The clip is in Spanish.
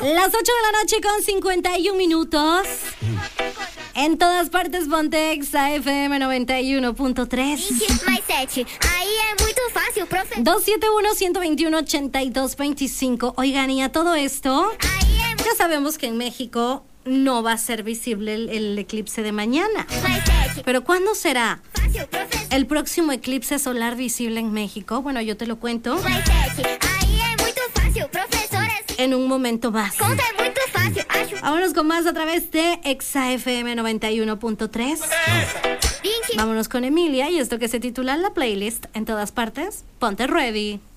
Las 8 de la noche con 51 minutos. En todas partes, ponte Exa FM 91.3. 271-121-8225. Oigan, y a todo esto, ya sabemos que en México no va a ser visible el eclipse de mañana. Pero ¿cuándo será el próximo eclipse solar visible en México? Bueno, yo te lo cuento en un momento más. Vámonos con más a través de Exa FM 91.3. Vámonos con Emilia y esto que se titula La Playlist. En todas partes, ponte ready.